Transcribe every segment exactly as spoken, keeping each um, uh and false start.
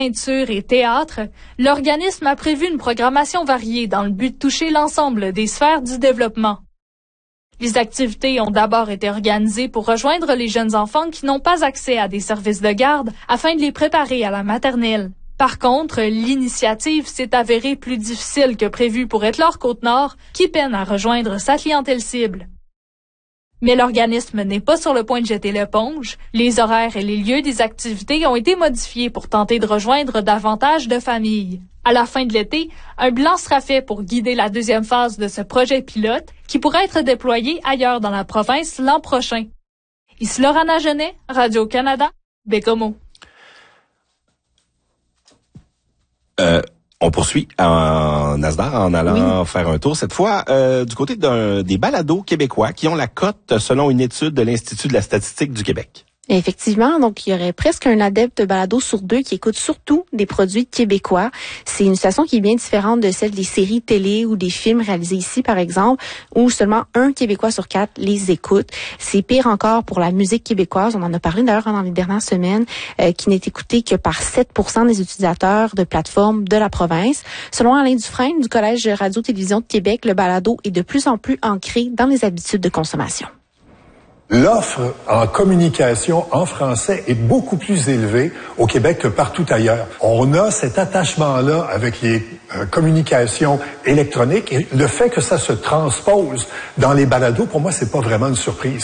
peinture et théâtre, l'organisme a prévu une programmation variée dans le but de toucher l'ensemble des sphères du développement. Les activités ont d'abord été organisées pour rejoindre les jeunes enfants qui n'ont pas accès à des services de garde afin de les préparer à la maternelle. Par contre, l'initiative s'est avérée plus difficile que prévu pour Étlord-Côte-Nord, qui peine à rejoindre sa clientèle cible. Mais l'organisme n'est pas sur le point de jeter l'éponge. Les horaires et les lieux des activités ont été modifiés pour tenter de rejoindre davantage de familles. À la fin de l'été, un bilan sera fait pour guider la deuxième phase de ce projet pilote qui pourrait être déployé ailleurs dans la province l'an prochain. Ici Laurana Genet, Radio-Canada, Bécomo. Euh... On poursuit en Nasdaq en allant oui. faire un tour, cette fois euh, du côté d'un, des balados québécois qui ont la cote selon une étude de l'Institut de la statistique du Québec. Effectivement, donc il y aurait presque un adepte de balado sur deux qui écoute surtout des produits québécois. C'est une situation qui est bien différente de celle des séries télé ou des films réalisés ici, par exemple, où seulement un Québécois sur quatre les écoute. C'est pire encore pour la musique québécoise. On en a parlé d'ailleurs dans les dernières semaines, euh, qui n'est écoutée que par sept pour cent des utilisateurs de plateformes de la province. Selon Alain Dufresne du Collège Radio-Télévision de Québec, le balado est de plus en plus ancré dans les habitudes de consommation. L'offre en communication en français est beaucoup plus élevée au Québec que partout ailleurs. On a cet attachement-là avec les euh, communications électroniques et le fait que ça se transpose dans les balados, pour moi, c'est pas vraiment une surprise.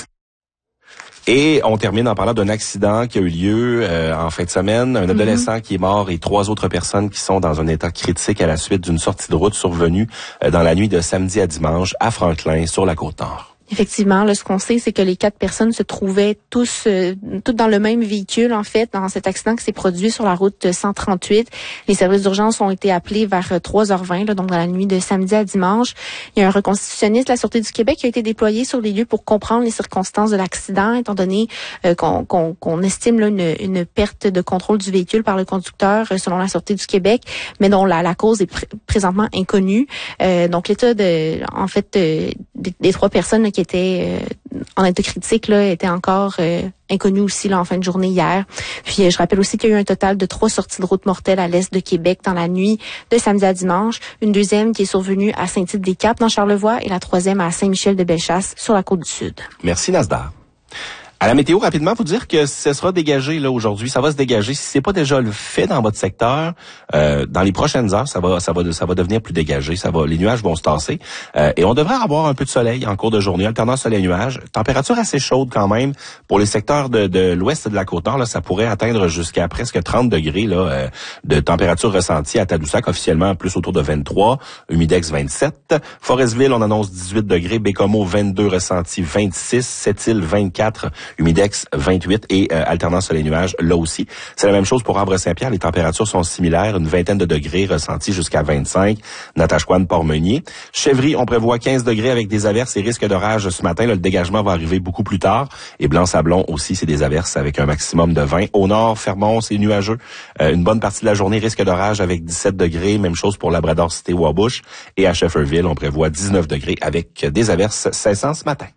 Et on termine en parlant d'un accident qui a eu lieu euh, en fin de semaine. Un adolescent mm-hmm. qui est mort et trois autres personnes qui sont dans un état critique à la suite d'une sortie de route survenue euh, dans la nuit de samedi à dimanche à Franklin, sur la Côte-Nord. Effectivement, là, ce qu'on sait, c'est que les quatre personnes se trouvaient tous, euh, toutes dans le même véhicule, en fait, dans cet accident qui s'est produit sur la route cent trente-huit. Les services d'urgence ont été appelés vers trois heures vingt, là, donc dans la nuit de samedi à dimanche. Il y a un reconstitutionniste de la Sûreté du Québec qui a été déployé sur les lieux pour comprendre les circonstances de l'accident, étant donné euh, qu'on, qu'on, qu'on estime là, une, une perte de contrôle du véhicule par le conducteur, euh, selon la Sûreté du Québec, mais dont la, la cause est pr- présentement inconnue. Euh, donc, l'état de, en fait, euh, des, des trois personnes là, qui étaient euh, en état critique là, était encore euh, inconnu aussi là en fin de journée hier. Puis euh, je rappelle aussi qu'il y a eu un total de trois sorties de route mortelles à l'est de Québec dans la nuit de samedi à dimanche. Une deuxième qui est survenue à Saint-Tite-des-Caps dans Charlevoix et la troisième à Saint-Michel-de-Bellechasse sur la côte du Sud. Merci Nasdaq. À la météo, rapidement, vous dire que ce sera dégagé là aujourd'hui. Ça va se dégager. Si c'est pas déjà le fait dans votre secteur, euh, dans les prochaines heures, ça va, ça va, ça va devenir plus dégagé. Ça va, les nuages vont se tasser euh, et on devrait avoir un peu de soleil en cours de journée, alternance soleil-nuage. Température assez chaude quand même pour les secteurs de, de l'ouest de la Côte-Nord. Là, ça pourrait atteindre jusqu'à presque trente degrés là euh, de température ressentie à Tadoussac, officiellement plus autour de vingt-trois, Humidex vingt-sept. Forestville, on annonce dix-huit degrés, Bécomo vingt-deux, ressenti vingt-six, Sept-Îles vingt-quatre. Humidex vingt-huit et euh, alternance soleil-nuage là aussi. C'est la même chose pour Havre-Saint-Pierre. Les températures sont similaires, une vingtaine de degrés ressentis jusqu'à vingt-cinq. Natashquan, Port-Meunier. Chèvry, on prévoit quinze degrés avec des averses et risques d'orage ce matin. Là, le dégagement va arriver beaucoup plus tard. Et Blanc-Sablon aussi, c'est des averses avec un maximum de vingt. Au nord, Fermont, c'est nuageux. Euh, une bonne partie de la journée, risque d'orage avec dix-sept degrés. Même chose pour Labrador-Cité-Wabush. Et à Shefferville, on prévoit dix-neuf degrés avec des averses cessant ce matin.